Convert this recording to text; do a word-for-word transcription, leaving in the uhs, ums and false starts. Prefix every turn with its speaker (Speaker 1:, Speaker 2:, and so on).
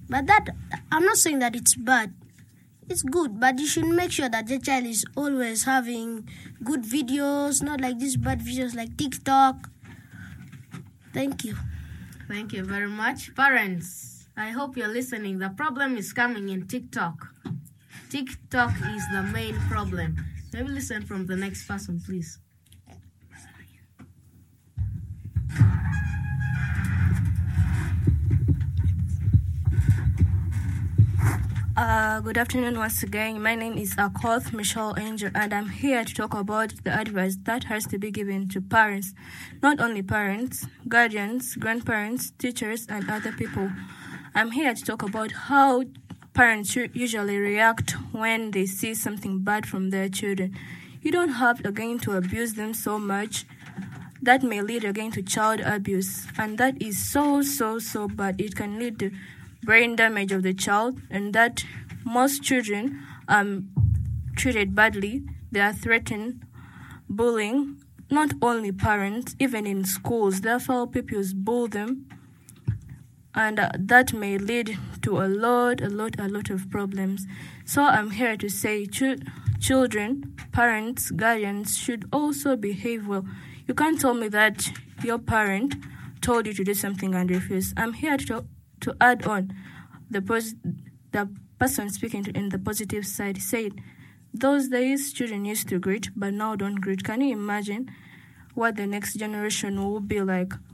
Speaker 1: But that, I'm not saying that it's bad. It's good, but you should make sure that your child is always having good videos, not like these bad videos like TikTok. Thank you.
Speaker 2: Thank you very much. Parents, I hope you're listening. The problem is coming in TikTok. TikTok is the main problem. Maybe listen from the next person, please.
Speaker 3: Uh, good afternoon once again. My name is Akoth Michelle Angel, and I'm here to talk about the advice that has to be given to parents. Not only parents, guardians, grandparents, teachers, and other people. I'm here to talk about how parents usually react when they see something bad from their children. You don't have again to abuse them so much. That may lead again to child abuse, and that is so, so, so bad. It can lead to brain damage of the child, and that most children are um, treated badly. They are threatened, bullying, not only parents, even in schools. Their fellow pupils bully them, and uh, that may lead to a lot, a lot, a lot of problems. So I'm here to say ch- children, parents, guardians should also behave well. You can't tell me that your parent told you to do something and refuse. I'm here to To add on, the pos- the person speaking to in the positive side said, those days children used to greet, but now don't greet. Can you imagine what the next generation will be like?